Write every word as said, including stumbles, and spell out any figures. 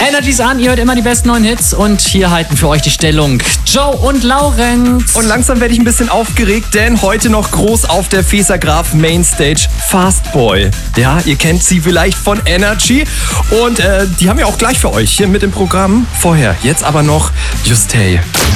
Energy's an, ihr hört immer die besten neuen Hits und hier halten für euch die Stellung Joe und Laurenz. Und langsam werde ich ein bisschen aufgeregt, denn heute noch groß auf der Feser Graf Mainstage Fastboy. Ja, ihr kennt sie vielleicht von Energy und äh, die haben wir auch gleich für euch hier mit im Programm. Vorher, jetzt aber noch Justay.